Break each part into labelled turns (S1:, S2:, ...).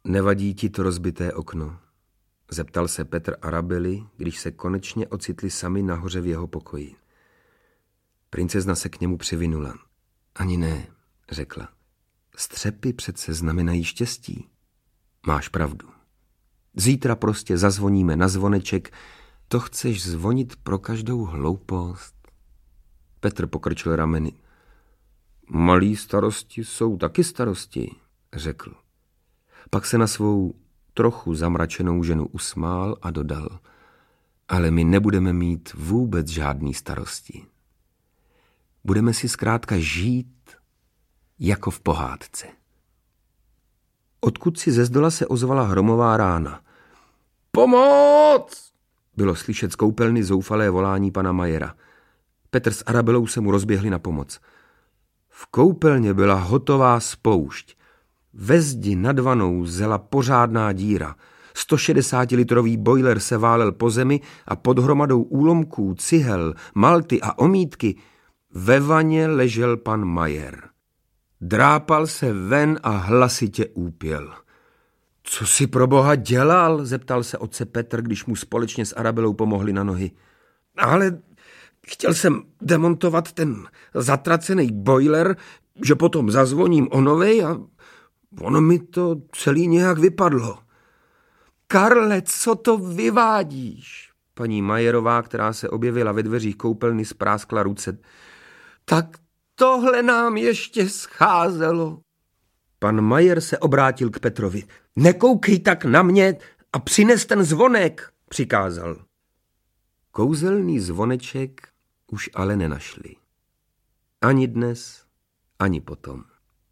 S1: Nevadí ti to rozbité okno? Zeptal se Petr Arabely, když se konečně ocitli sami nahoře v jeho pokoji. Princezna se k němu přivinula. Ani ne, řekla. Střepy přece znamenají štěstí. Máš pravdu. Zítra prostě zazvoníme na zvoneček. To chceš zvonit pro každou hloupost? Petr pokrčil rameny. Malí starosti jsou taky starosti, řekl. Pak se na svou trochu zamračenou ženu usmál a dodal. Ale my nebudeme mít vůbec žádný starosti. Budeme si zkrátka žít jako v pohádce. Odkud si ze zdola se ozvala hromová rána. Pomoc! Bylo slyšet z koupelny zoufalé volání pana Mayera. Petr s Arabelou se mu rozběhli na pomoc. V koupelně byla hotová spoušť. Ve zdi nad vanou zela pořádná díra. 160-litrový bojler se válel po zemi a pod hromadou úlomků, cihel, malty a omítky ve vaně ležel pan Majer. Drápal se ven a hlasitě úpěl. Co si pro boha dělal? Zeptal se otce Petr, když mu společně s Arabelou pomohli na nohy. Ale chtěl jsem demontovat ten zatracený bojler, že potom zazvoním o novej a ono mi to celý nějak vypadlo. Karle, co to vyvádíš? Paní Majerová, která se objevila ve dveřích koupelny, spráskla ruce. Tak tohle nám ještě scházelo. Pan Majer se obrátil k Petrovi. Nekoukej tak na mě a přines ten zvonek, přikázal. Kouzelný zvoneček už ale nenašli. Ani dnes, ani potom.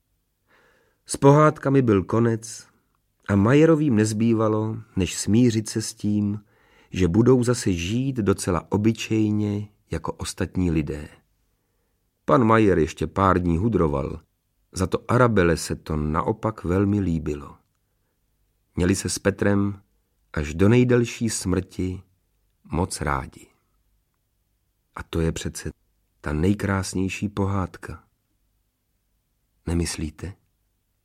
S1: S pohádkami byl konec a Majerovým nezbývalo, než smířit se s tím, že budou zase žít docela obyčejně jako ostatní lidé. Pan Majer ještě pár dní hudroval, za to Arabele se to naopak velmi líbilo. Měli se s Petrem až do nejdelší smrti moc rádi. A to je přece ta nejkrásnější pohádka. Nemyslíte?